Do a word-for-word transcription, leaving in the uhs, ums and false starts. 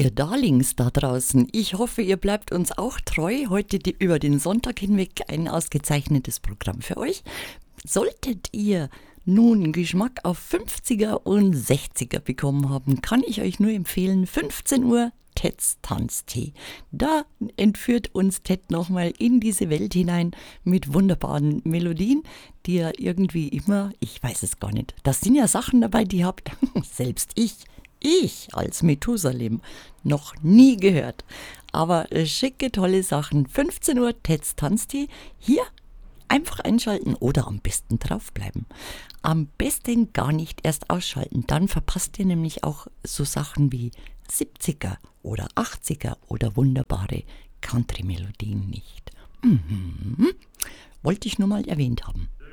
Ihr Darlings da draußen, ich hoffe, ihr bleibt uns auch treu. Heute die, über den Sonntag hinweg ein ausgezeichnetes Programm für euch. Solltet ihr nun Geschmack auf fünfziger und sechziger bekommen haben, kann ich euch nur empfehlen, fünfzehn Uhr Teds Tanztee. Da entführt uns Ted nochmal in diese Welt hinein mit wunderbaren Melodien, die er irgendwie immer, ich weiß es gar nicht, das sind ja Sachen dabei, die habe selbst ich, ich als Methusalem noch nie gehört. Aber schicke, tolle Sachen. fünfzehn Uhr Teds Tanztee hier. Einfach einschalten oder am besten draufbleiben. Am besten gar nicht erst ausschalten, dann verpasst ihr nämlich auch so Sachen wie siebziger oder achtziger oder wunderbare Country-Melodien nicht. Mhm. Wollte ich nur mal erwähnt haben.